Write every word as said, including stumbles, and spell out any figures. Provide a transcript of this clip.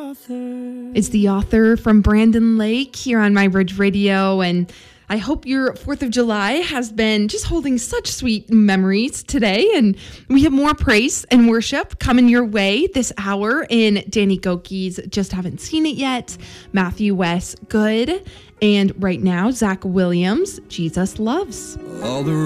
author. It's the author from Brandon Lake here on My Bridge Radio, and I hope your fourth of July has been just holding such sweet memories today. And we have more praise and worship coming your way this hour in Danny Gokey's Just Haven't Seen It Yet, Matthew West Good, and right now, Zach Williams, Jesus Loves. All the